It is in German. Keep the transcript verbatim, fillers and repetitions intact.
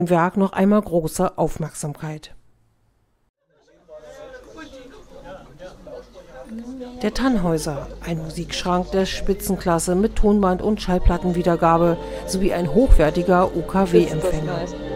Werk noch einmal große Aufmerksamkeit. Der Tannhäuser, ein Musikschrank der Spitzenklasse mit Tonband und Schallplattenwiedergabe sowie ein hochwertiger U K W-Empfänger.